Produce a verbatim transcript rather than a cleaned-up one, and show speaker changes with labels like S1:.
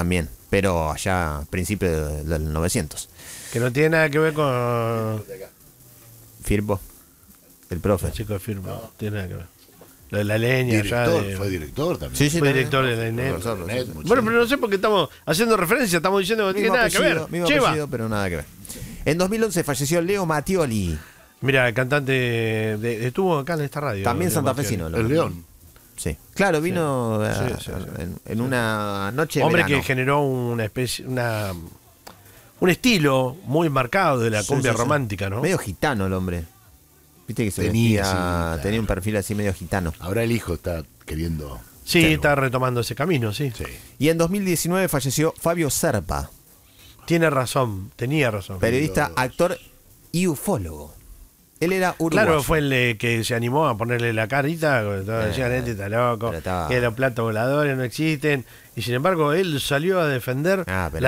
S1: también, pero allá a principios de- del novecientos.
S2: Que no tiene nada que ver con
S1: Firpo, el profe.
S2: el chico de firma. No tiene nada que ver. Lo de la leña, ya
S3: Director,
S2: de...
S3: fue director también.
S1: Sí, sí,
S2: Fue
S1: también.
S2: director de la I N E P.
S3: Profesor Renet, mucho.
S2: Bueno, pero no sé por qué estamos haciendo referencia, estamos diciendo que no tiene
S1: Mismo
S2: nada que
S1: apellido,
S2: ver.
S1: mismo
S2: Cheva.
S1: apellido, pero nada que ver. En dos mil once falleció Leo Mattioli,
S2: Mira, el cantante de- de- estuvo acá en esta radio.
S1: también
S2: Leo
S1: santafesino.
S2: Mattioli.
S3: El León.
S1: Sí. Claro, vino
S2: Sí,
S1: eh,
S2: sí, sí, sí.
S1: En, en una noche de
S2: Hombre
S1: verano.
S2: que generó una especie, una un estilo muy marcado de la
S1: Sí,
S2: cumbia
S1: sí, sí.
S2: romántica, ¿no?
S1: Medio gitano el hombre. Viste que se
S3: Tenía,
S1: vestía,
S3: sí, claro.
S1: tenía un perfil así medio gitano.
S3: Ahora el hijo está queriendo.
S2: Sí,
S3: serlo.
S2: está retomando ese camino, sí.
S3: Sí.
S1: Y en dos mil diecinueve falleció Fabio Serpa,
S2: Tiene razón, tenía razón.
S1: periodista, actor y ufólogo. Él era uruguayo.
S2: Claro, fue el eh, que se animó a ponerle la carita, cuando todos decían, este está loco,
S1: pero estaba-
S2: que los platos voladores no existen. Y sin embargo, él salió a defender
S1: Ah, pero
S2: la